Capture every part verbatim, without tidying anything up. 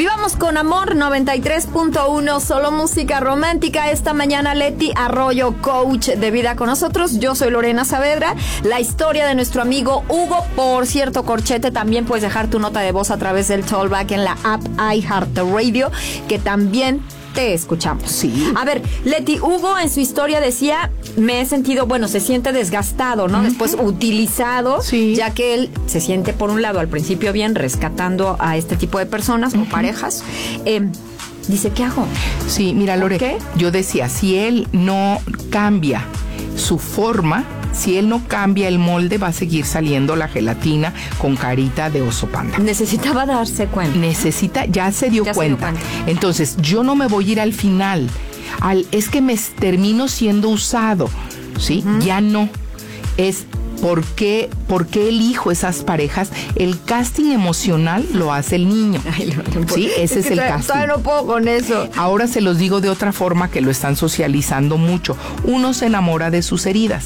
Vivamos con amor, noventa y tres punto uno, solo música romántica. Esta mañana Leti Arroyo, coach de vida con nosotros. Yo soy Lorena Saavedra. La historia de nuestro amigo Hugo. Por cierto, corchete, también puedes dejar tu nota de voz a través del Tollback en la app iHeartRadio, que también te escuchamos. Sí. A ver, Leti, Hugo en su historia decía, me he sentido, bueno, se siente desgastado, ¿no? Uh-huh. Después utilizado, sí. Ya que él se siente, por un lado, al principio bien, rescatando a este tipo de personas, uh-huh, o parejas. Eh, dice, ¿qué hago? Sí, mira, Lore, yo decía, si él no cambia su forma, si él no cambia el molde, va a seguir saliendo la gelatina con carita de oso panda. Necesitaba darse cuenta. Necesita, ya se dio, ya cuenta. se dio cuenta. Entonces, yo no me voy a ir al final. Al, es que me termino siendo usado, ¿sí? Uh-huh. Ya no. Es ¿por qué, por qué elijo esas parejas? El casting emocional lo hace el niño. Ay, no, no sí, ese es, es el todavía, casting. Todavía no puedo con eso. Ahora se los digo de otra forma que lo están socializando mucho. Uno se enamora de sus heridas.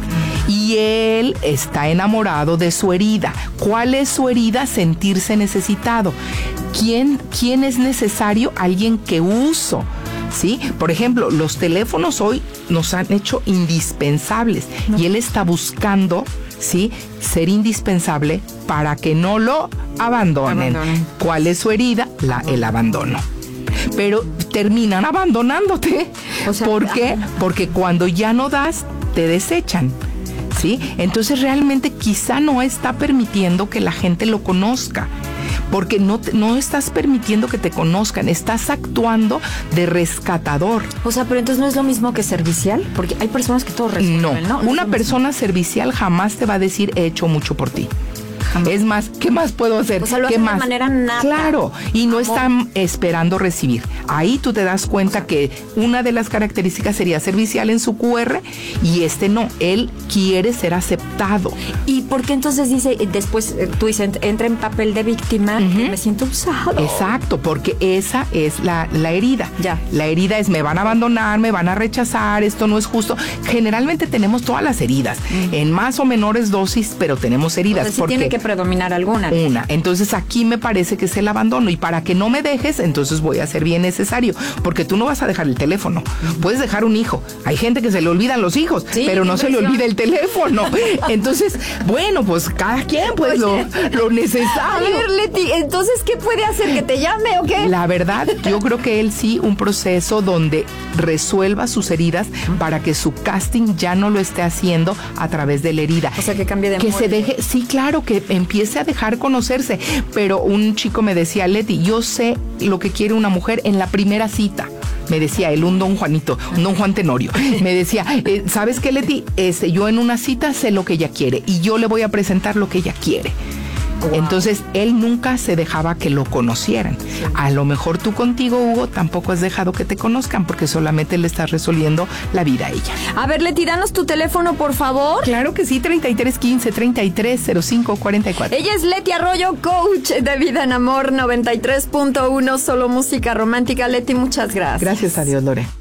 Y él está enamorado de su herida. ¿Cuál es su herida? Sentirse necesitado. ¿Quién, quién es necesario? Alguien que uso. ¿Sí? Por ejemplo, los teléfonos hoy nos han hecho indispensables. No. Y él está buscando, ¿sí?, ser indispensable para que no lo abandonen. abandonen. ¿Cuál es su herida? La, el abandono. Pero terminan abandonándote. O sea, ¿por qué? Porque cuando ya no das, te desechan. ¿Sí? Entonces realmente quizá no está permitiendo que la gente lo conozca, porque no, no estás permitiendo que te conozcan, estás actuando de rescatador. O sea, pero entonces no es lo mismo que servicial, porque hay personas que todo resuelven, ¿no? No, no una persona servicial jamás te va a decir he hecho mucho por ti. Es más, ¿qué más puedo hacer? O sea, lo ¿Qué hace más? De manera nata. Claro, y no están esperando recibir. Ahí tú te das cuenta, o sea, que una de las características sería servicial en su Q R y este no. Él quiere ser aceptado. ¿Y por qué entonces dice, después tú dices, entra en papel de víctima, uh-huh, me siento usado? Exacto, porque esa es la, la herida. Ya. La herida es me van a abandonar, me van a rechazar, esto no es justo. Generalmente tenemos todas las heridas, uh-huh, en más o menores dosis, pero tenemos heridas. O sea, sí porque tiene que predominar alguna. Una. Entonces aquí me parece que es el abandono y para que no me dejes, entonces voy a ser bien necesario, porque tú no vas a dejar el teléfono. Puedes dejar un hijo. Hay gente que se le olvidan los hijos, sí, pero no se le olvida el teléfono. Entonces, bueno, pues cada quien pues lo, lo necesario. A ver, Leti, entonces, ¿qué puede hacer? ¿Que te llame o qué? La verdad, yo creo que él sí, un proceso donde resuelva sus heridas para que su casting ya no lo esté haciendo a través de la herida. O sea, que cambie de Que molde. se deje, sí, claro, que empiece a dejar conocerse. Pero un chico me decía, Leti, yo sé lo que quiere una mujer en la primera cita. Me decía él, un don Juanito, un don Juan Tenorio. Me decía, eh, ¿sabes qué, Leti? Este, yo en una cita sé lo que ella quiere y yo le voy a presentar lo que ella quiere. Wow. Entonces, él nunca se dejaba que lo conocieran. Sí. A lo mejor tú contigo, Hugo, tampoco has dejado que te conozcan porque solamente le estás resolviendo la vida a ella. A ver, Leti, danos tu teléfono, por favor. Claro que sí, treinta y tres quince, treinta y tres cero cinco cuarenta y cuatro. Ella es Leti Arroyo, coach de vida en amor, noventa y tres punto uno, solo música romántica. Leti, muchas gracias. Gracias a Dios, Lore.